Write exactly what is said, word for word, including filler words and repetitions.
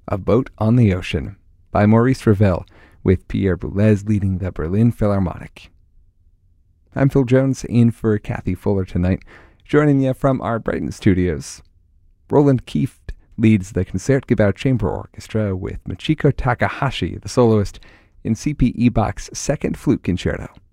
A Boat on the Ocean by Maurice Ravel, with Pierre Boulez leading the Berlin Philharmonic. I'm Phil Jones, in for Kathy Fuller tonight, joining you from our Brighton studios. Roland Kieft leads the Concertgebouw Chamber Orchestra with Michiko Takahashi, the soloist, in C P Ebach's Second Flute Concerto.